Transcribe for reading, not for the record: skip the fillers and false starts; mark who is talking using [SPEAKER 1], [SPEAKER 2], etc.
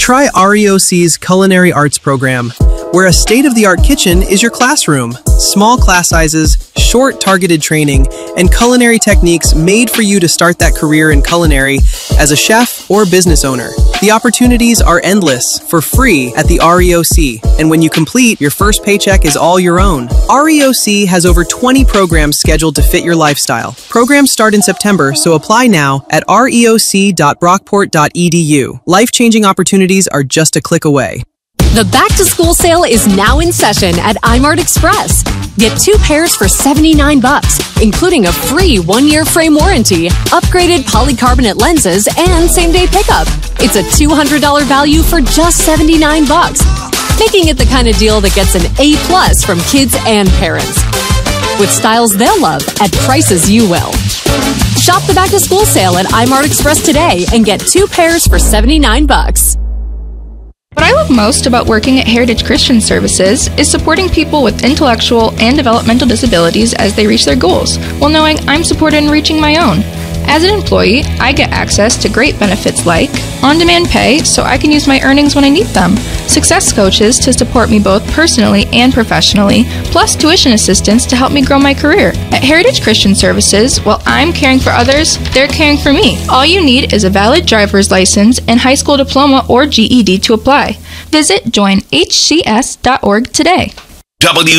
[SPEAKER 1] Try REOC's Culinary Arts program, where a state-of-the-art kitchen is your classroom. Small class sizes, short targeted training, and culinary techniques made for you to start that career in culinary as a chef or business owner. The opportunities are endless for free at the REOC, and when you complete, your first paycheck is all your own. REOC has over 20 programs scheduled to fit your lifestyle. Programs start in September, so apply now at reoc.brockport.edu. Life-changing opportunities are just a click away.
[SPEAKER 2] The back-to-school sale is now in session at iMart Express. Get 2 pairs for $79, including a free 1-year frame warranty, upgraded polycarbonate lenses, and same-day pickup. It's a $200 value for just $79, making it the kind of deal that gets an A+ from kids and parents. With styles they'll love at prices you will. Shop the back-to-school sale at iMart Express today and get 2 pairs for $79.
[SPEAKER 3] What I love most about working at Heritage Christian Services is supporting people with intellectual and developmental disabilities as they reach their goals, while knowing I'm supported in reaching my own. As an employee, I get access to great benefits like on-demand pay so I can use my earnings when I need them, success coaches to support me both personally and professionally, plus tuition assistance to help me grow my career. At Heritage Christian Services, while I'm caring for others, they're caring for me. All you need is a valid driver's license and high school diploma or GED to apply. Visit joinhcs.org today.